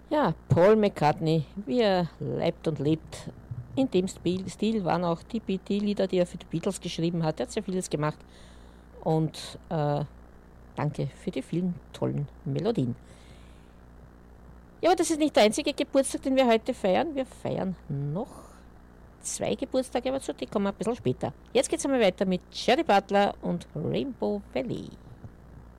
Ja, Paul McCartney, wie er lebt und lebt. In dem Stil waren auch die Lieder, die er für die Beatles geschrieben hat. Er hat sehr vieles gemacht. Und danke für die vielen tollen Melodien. Ja, aber das ist nicht der einzige Geburtstag, den wir heute feiern. Wir feiern noch zwei Geburtstage, aber zu die kommen wir ein bisschen später. Jetzt geht es einmal weiter mit Jerry Butler und Rainbow Valley.